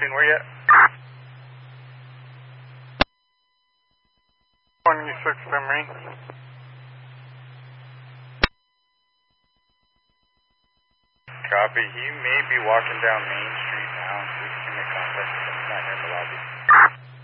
scene, where you at? 26 Emery. Copy. He may be walking down Main Street now. We can make contact with him. He's not here in the lobby.